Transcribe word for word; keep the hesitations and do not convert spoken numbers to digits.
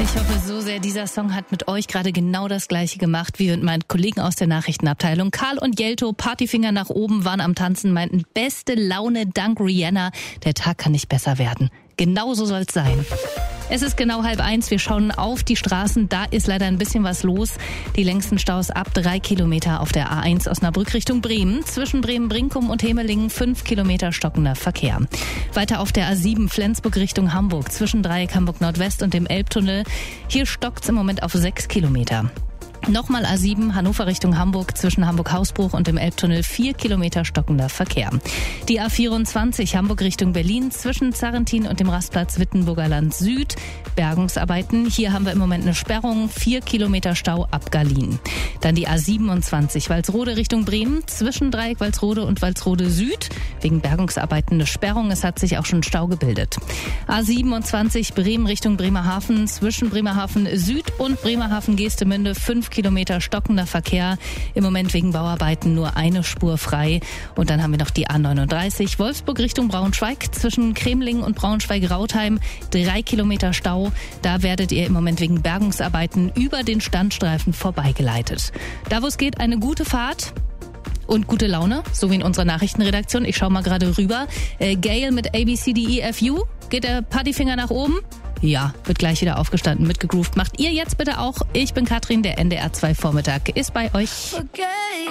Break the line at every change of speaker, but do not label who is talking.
Ich hoffe so sehr, dieser Song hat mit euch gerade genau das Gleiche gemacht wie mit meinen Kollegen aus der Nachrichtenabteilung. Karl und Jelto, Partyfinger nach oben, waren am Tanzen, meinten beste Laune dank Rihanna. Der Tag kann nicht besser werden. Genau so soll's sein. Es ist genau halb eins, wir schauen auf die Straßen, da ist leider ein bisschen was los. Die längsten Staus ab drei Kilometer auf der A eins Osnabrück Richtung Bremen. Zwischen Bremen-Brinkum und Hemelingen fünf Kilometer stockender Verkehr. Weiter auf der A sieben Flensburg Richtung Hamburg, zwischen Dreieck Hamburg Nordwest und dem Elbtunnel. Hier stockt's im Moment auf sechs Kilometer. Nochmal A sieben, Hannover Richtung Hamburg, zwischen Hamburg-Hausbruch und dem Elbtunnel vier Kilometer stockender Verkehr. Die A vierundzwanzig, Hamburg Richtung Berlin, zwischen Zarrentin und dem Rastplatz Wittenburger Land Süd. Bergungsarbeiten, hier haben wir im Moment eine Sperrung, vier Kilometer Stau ab Garlin. Dann die A siebenundzwanzig, Walsrode Richtung Bremen, zwischen Dreieck Walsrode und Walsrode Süd. Wegen Bergungsarbeiten eine Sperrung, es hat sich auch schon Stau gebildet. A siebenundzwanzig, Bremen Richtung Bremerhaven, zwischen Bremerhaven Süd und Bremerhaven Geestemünde, fünf Kilometer stockender Verkehr. Im Moment wegen Bauarbeiten nur eine Spur frei. Und dann haben wir noch die A neununddreißig, Wolfsburg Richtung Braunschweig, zwischen Cremlingen und Braunschweig-Rautheim, drei Kilometer Stau. Da werdet ihr im Moment wegen Bergungsarbeiten über den Standstreifen vorbeigeleitet. Da wo es geht, eine gute Fahrt. Und gute Laune, so wie in unserer Nachrichtenredaktion. Ich schaue mal gerade rüber. Äh, Gail mit A, B, C, D, E, F, U. Geht der Partyfinger nach oben? Ja, wird gleich wieder aufgestanden, mitgegroovt. Macht ihr jetzt bitte auch. Ich bin Katrin, der N D R zwei Vormittag ist bei euch. Okay.